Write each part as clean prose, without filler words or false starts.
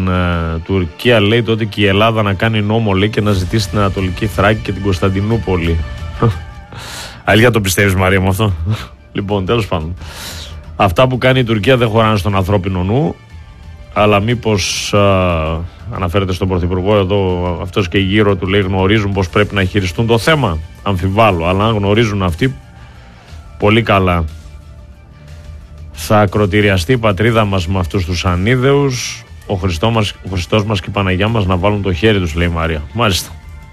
την Τουρκία, λέει, τότε και η Ελλάδα να κάνει νόμο, λέει, και να ζητήσει την Ανατολική Θράκη και την Κωνσταντινούπολη. Αλήθεια το πιστεύεις, Μαρία, με αυτό? Λοιπόν, τέλος πάντων. Αυτά που κάνει η Τουρκία δεν χωράνε στον ανθρώπινο νου, αλλά μήπως αναφέρεται στον Πρωθυπουργό εδώ, αυτός και γύρω του, λέει, γνωρίζουν πως πρέπει να χειριστούν το θέμα? Αμφιβάλλω, αλλά αν γνωρίζουν αυτοί, πολύ καλά. Θα ακροτηριαστεί η πατρίδα μας με αυτούς τους ανίδεους. Ο Χριστός μας και η Παναγιά μας να βάλουν το χέρι τους, λέει η Μαρία. Μάλιστα.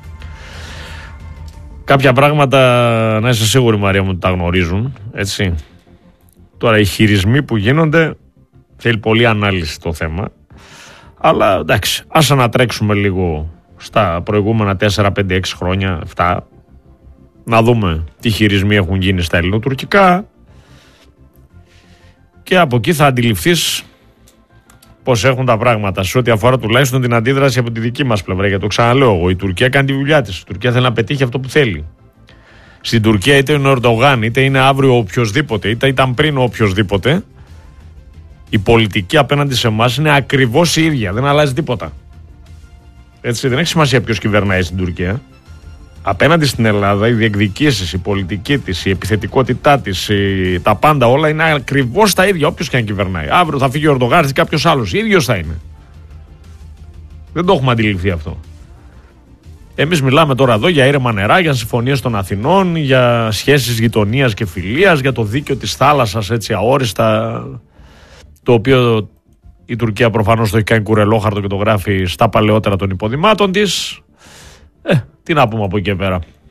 Κάποια πράγματα να είσαι σίγουρη, Μαρία μου, ότι τα γνωρίζουν, έτσι. Τώρα οι χειρισμοί που γίνονται, θέλει πολλή ανάλυση το θέμα. Αλλά εντάξει, ας ανατρέξουμε λίγο στα προηγούμενα 4, 5, 6 χρόνια, 7, να δούμε τι χειρισμοί έχουν γίνει στα ελληνοτουρκικά και από εκεί θα αντιληφθείς πώς έχουν τα πράγματα σε ό,τι αφορά τουλάχιστον την αντίδραση από τη δική μας πλευρά. Γιατί το ξαναλέω εγώ, η Τουρκία κάνει τη δουλειά της. Η Τουρκία θέλει να πετύχει αυτό που θέλει. Στην Τουρκία είτε είναι ο Ερντογάν, είτε είναι αύριο ο οποιοσδήποτε, είτε ήταν πριν ο οποιοσδήποτε, η πολιτική απέναντι σε εμάς είναι ακριβώς η ίδια. Δεν αλλάζει τίποτα. Έτσι, δεν έχει σημασία ποιος κυβερνάει στην Τουρκία. Απέναντι στην Ελλάδα, οι διεκδικήσεις, η πολιτική της, η επιθετικότητά της, τα πάντα όλα είναι ακριβώς τα ίδια. Όποιος και αν κυβερνάει. Αύριο θα φύγει ο Ερντογάν ή κάποιος άλλος. Ίδιος θα είναι. Δεν το έχουμε αντιληφθεί αυτό. Εμείς μιλάμε τώρα εδώ για ήρεμα νερά, για συμφωνίες των Αθηνών, για σχέσεις γειτονίας και φιλίας, για το δίκαιο της θάλασσας, έτσι αόριστα, το οποίο η Τουρκία προφανώς το έχει κάνει κουρελόχαρτο και το γράφει στα παλαιότερα των υποδημάτων της. Τι να πούμε από εκεί και πέρα.